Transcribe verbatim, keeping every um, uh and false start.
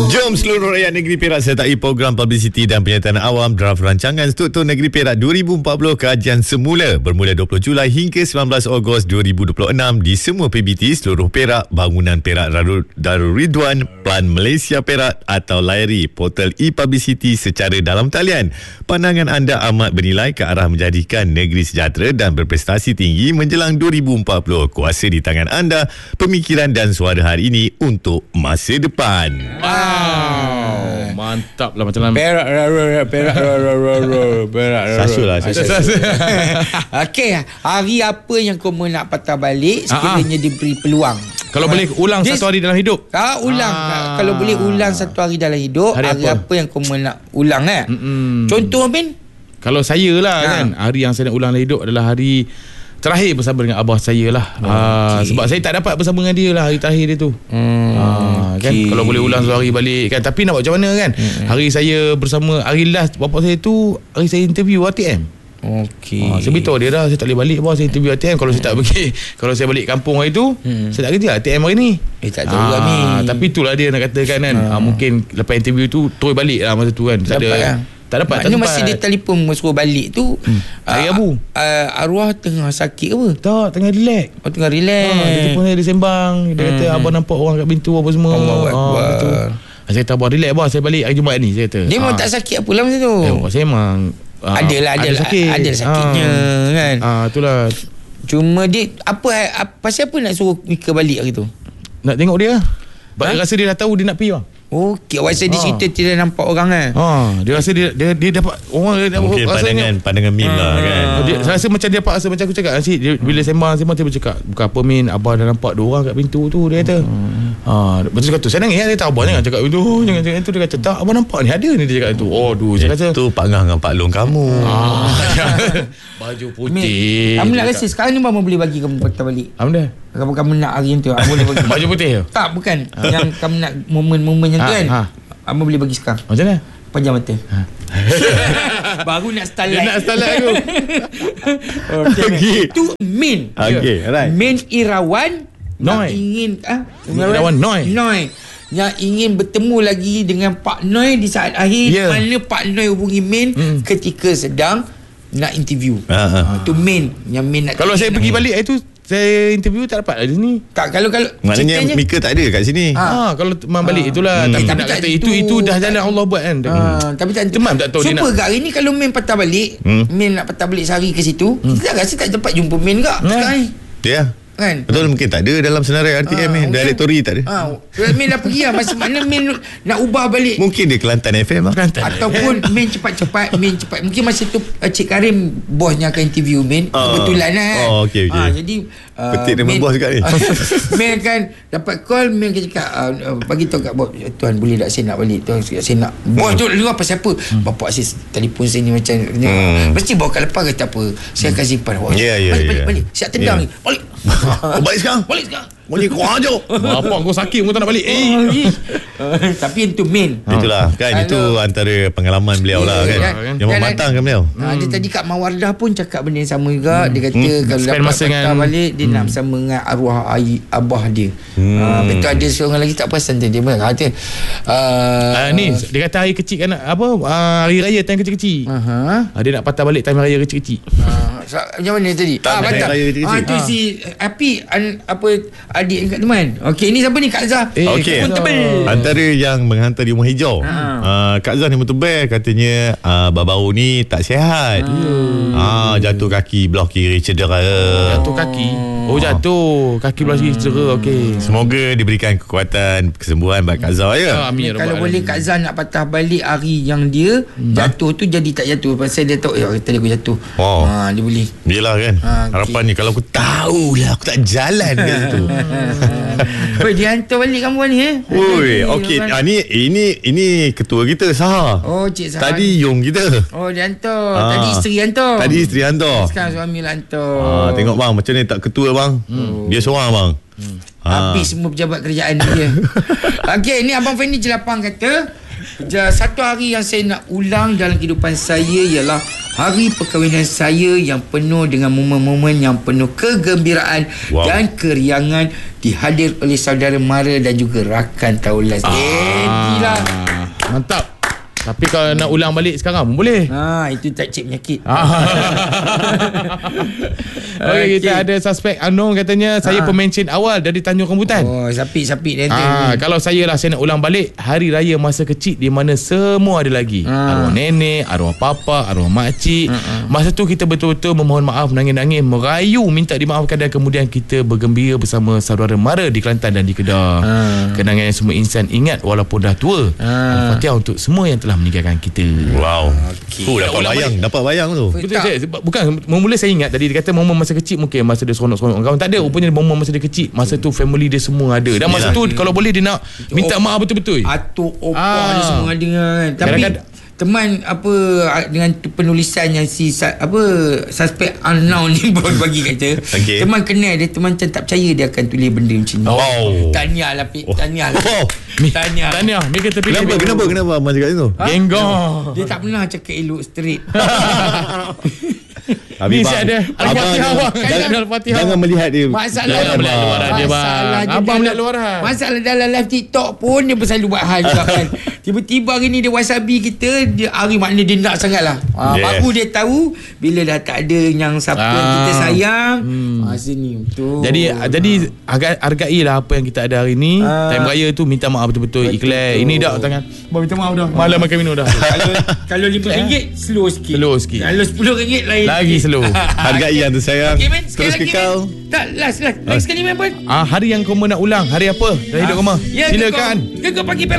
Jom seluruh rakyat negeri Perak sertai program publicity dan penyertaan awam draft rancangan struktur negeri Perak dua ribu empat puluh kajian semula bermula dua puluh Julai hingga sembilan belas Ogos dua ribu dua puluh enam di semua P B T seluruh Perak, Bangunan Perak Darul Ridwan, Plan Malaysia Perak atau layari portal e-publicity secara dalam talian. Pandangan anda amat bernilai ke arah menjadikan negeri sejahtera dan berprestasi tinggi menjelang dua ribu empat puluh. Kuasa di tangan anda, pemikiran dan suara hari ini untuk masa depan. Wow, mantap lah macam Perak, Perak, Perak. Sasul lah, sasul. Okey, hari apa yang kau nak patah balik sekiranya diberi peluang? Kalau boleh ulang This, satu hari dalam hidup. Ah, ulang. Ah. Kalau boleh ulang satu hari dalam hidup, hari, hari apa? apa yang kau nak ulang eh? Mm-mm. Contoh Min? Kalau saya lah ha. kan, hari yang saya nak ulang dalam hidup adalah hari terakhir bersama dengan abah saya lah. Okay. Ha, sebab saya tak dapat bersama dengan dia lah hari terakhir dia tu. Hmm, ha, okay. kan? Kalau boleh ulang satu hari balik kan. Tapi nak buat macam mana kan? Hmm. Hari saya bersama, hari last bapak saya tu, hari saya interview R T M. Okey. Ha, saya beritahu dia dah, saya tak boleh balik bos, saya interview R T M. Kalau saya tak pergi, kalau saya balik kampung hari tu, hmm. saya tak kerja R T M hari ni. Eh tak tahu ha, ni. Tapi itulah dia nak katakan kan. Ha. Ha, mungkin lepas interview tu terus balik lah masa tu kan. Tak dapat ada. Lah. Tak dapat. Maknanya masa dia telefon suruh balik tu hmm. hari uh, Abu uh, arwah tengah sakit ke apa? Tak, tengah relax. Oh, tengah relax. Ha, dia telefon saya, dia sembang. Dia hmm. kata abang nampak orang kat pintu apa semua. Allah Akbar. Ha, saya kata abang relax bos, saya balik hari Jumaat ni, saya kata. Dia memang ha. tak sakit apa lah masa tu. Eh, saya memang uh, adalah ada, ada sakit. Ada sakitnya ha. kan. Ah, itulah. Cuma dia apa, apa pasal apa nak suruh Mika balik hari tu? Nak tengok dia. Sebab ha? dia rasa dia dah tahu dia nak pergi bang. Okey, awak saya ha. di cerita tidak nampak orang kan. Ha, dia rasa dia dia, dia dapat orang dia mungkin dapat pandangan rasanya, pandangan Min ha. lah kan. Dia saya rasa macam dia dapat rasa macam aku cakap nanti dia, hmm. bila sembang sembang dia bercakap, bukan apa Min, abah dah nampak dua orang kat pintu tu, dia kata. Hmm. Ha, betul cakap tu. Saya nangis dia tahu abah jangan cakap itu, jangan cakap itu, dia kata tak, abah nampak ni ada ni, dia cakap tu. Oh, aduh, saya kata tu Pak Ngah dengan Pak Long kamu. Ah, baju putih. Kamu nak rasa sekarang ni mama boleh bagi kamu patah balik. Kamu dah. Kamu kamu nak hari tu boleh bagi. Baju putih tu? Tak, bukan. Yang kamu nak momen-momen yang tu kan. Abang boleh bagi sekarang. Macam mana? Panjang mata. Ha. Baru nak starlight. Dia nak starlight aku. Okay, okay. Itu Min. Okay, alright. Min Irawan Noi. ingin ah Min Irawan Noi. Noi. Yang ingin bertemu lagi dengan Pak Noi di saat akhir, yeah. mana Pak Noi hubungi Min hmm. ketika sedang nak interview. Ha. Itu Min yang Min nak. Kalau saya pergi balik itu saya interview tak dapat ada sini. Tak, kalau kalau maknanya ceritanya, Mika tak ada kat sini. Ha, ha kalau memang balik ha. itulah. Hmm. Tapi, tapi nak kata itu itu dah jalan Allah buat kan. Ha, hmm. tapi tak Temam tak tahu dia nak. Super gak hari ni kalau Min patah balik, hmm. Min nak patah balik sehari ke situ, hmm. kita rasa tak dapat jumpa Min gak hmm. sekarang ni. Ya. Yeah. Kan? Betul, mungkin tak ada dalam senarai R T M ni. Ha, directory tak ada. Ha, Min dah pergi lah. Masa mana Min nak ubah balik. Mungkin dia Kelantan F M lah. Ataupun Min cepat-cepat Min cepat. Mungkin masa tu Cik Karim bosnya akan interview Min. Uh, Kebetulan lah. Oh, okay, okay. Ha, jadi uh, petik dengan bos juga ni. Min akan dapat call. Min akan cakap uh, bagi tahu kat bos, Tuan boleh tak saya nak balik. Tuan saya nak. Bos tu luar pasal apa? Hmm. Bapak saya telefon saya ni macam hmm. mesti bawa kat lepas kata apa. Saya akan simpan. Ya, ya, balik, balik, balik. Siap tendang ni. Balik. Oh, balik sekarang. Balik sekarang. Boleh kau aja. Bapak kau sakit kau tak nak balik. Eh. Tapi itu Min. Itulah kan. Kalau, itu antara pengalaman beliau yeah, lah kan. Yeah. Yang mematangkan beliau. Ha, dia tadi kat Mawardah pun cakap benda yang sama juga. Hmm. Dia kata hmm. kalau Spend dapat patah balik dia hmm. nak bersama dengan arwah ayah, abah dia. Hmm. Ha, betul ada seorang lagi tak perasan dia. Dia kata uh, uh, ni dia kata hari kecil kan apa uh, hari raya time kecil-kecil. Uh-huh. Uh, dia nak patah balik time raya kecil-kecil. Uh, macam mana tadi? Ah, patah. Ah, tu si Api an, apa adik angkat teman. Okey, ni siapa ni Kak Zah? Eh, okey. Antara yang menghantar di Rumah Hijau. Ha. Uh, Kak Zah ni betul-betul katanya uh, baru-baru ni tak sihat. Hmm. Ah, jatuh kaki belah kiri cedera. Jatuh kaki. Oh, jatuh kaki belah kiri cedera. Okey. Semoga diberikan kekuatan, kesembuhan bagi Kak Zah ya. Amin. Kalau boleh Kak Zah nak patah balik hari yang dia hmm. jatuh tu jadi tak jatuh pasal dia tahu ya tadi aku jatuh. Oh. Ha, dia boleh. Yelah kan. Ha, okay. Harapannya kalau aku tahulah aku tak jalan kat situ. Oi, dia hantar balik kamu ni eh. Oi, okey. Ah ni ini ini ketua kita Saha. Oh, Cik Saha. Tadi Yong kita. Oh, dia hantar. Ah. Tadi isteri hantar. Tadi isteri hantar. Sekarang suami lah hantar. Ah, tengok bang macam ni tak ketua bang. Hmm. Dia seorang bang. Hmm. Habis semua pejabat kerajaan dia. Okey, ni Abang Fendi Jelapang kata, satu hari yang saya nak ulang dalam kehidupan saya ialah hari perkahwinan saya yang penuh dengan momen-momen yang penuh kegembiraan wow. dan keriangan, dihadir oleh saudara mara dan juga rakan taulas. Ah. Eh, gila. Mantap. Tapi kalau nak ulang balik sekarang pun boleh. Ha, itu tak cik penyakit. Okey, kita ada suspek unknown katanya, saya Ha. pemencin awal dari Tanjung Rambutan. Oh, sapik-sapik dia tu. Ah, kalau saya lah, saya nak ulang balik hari raya masa kecil di mana semua ada lagi. Ah. Arwah nenek, arwah papa, arwah makcik. Ah, ah. Masa tu kita betul-betul memohon maaf, nangis-nangis, merayu minta dimaafkan, dan kemudian kita bergembira bersama saudara mara di Kelantan dan di Kedah. Ah. Kenangan yang semua insan ingat walaupun dah tua. Ah. Al-Fatihah untuk semua yang telah meninggalkan kita. Wow. Okey. Oh, dapat Ulang bayang, dapat bayang tu. Betul tak? Bukan, mula saya ingat tadi dia kata momen masa kecil, mungkin masa dia seronok-seronok kawan. Tak ada, rupanya momen masa dia kecil, masa tu family dia semua ada. Dan masa tu kalau boleh dia nak minta maaf betul-betul. Atuk opa Ah. dia semua ada kan. Tapi Kadang-kadang- teman apa dengan penulisan yang si apa suspek unknown ni baru bagi kata. Okey. Teman kenal dia, teman macam tak percaya dia akan tulis benda macam ni. Oh. Tahniah lah Pik, tahniah lah. Oh. Tahniah. Tahniah, dia kata pilih. Kenapa, kenapa, kenapa abang cakap itu? Ha? Genggong. Dia tak pernah cakap elok straight. Ni Bang, saya ada Al-Fatihah bang. jangan, Ada Al-Fatihah. jangan melihat dia. Masalah Jangan melihat luaran dia, bang. Masalah dia Abang dalam- melihat luaran. Masalah dalam live TikTok pun dia selalu buat hal juga kan. Tiba-tiba hari ni dia wasabi kita, dia hari maknanya dia nak sangat lah. Ha, Yeah. Baru dia tahu bila dah tak ada yang siapa yang Ah. kita sayang. Hmm. Ha, sini betul. Jadi jadi hargai, hargailah apa yang kita ada hari ni. Ah. Time raya tu minta maaf betul-betul, Betul. ikhlas. Ini dah tangan. Bang minta maaf dah. Malam makan minum dah. kalau kalau lima ringgit slow sikit. Slow sikit. Kalau sepuluh ringgit lain. Lagi sikit. slow. Hargai yang tersayang. Okey men, sekali Terus lagi kekal. men. Tak, last last. Last sekali men pun. Ah, hari yang kau nak ulang, hari apa dalam hidup kau? Ya, Silakan. Gegar Pagi Perak.